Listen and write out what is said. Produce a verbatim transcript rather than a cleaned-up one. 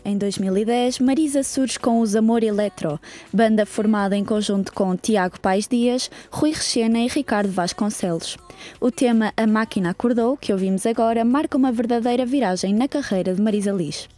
Em dois mil e dez, Marisa surge com Os Amor Eletro, banda formada em conjunto com Tiago Paes Dias, Rui Rexena e Ricardo Vasconcelos. O tema A Máquina Acordou, que ouvimos agora, marca uma verdadeira viragem na carreira de Marisa Liz.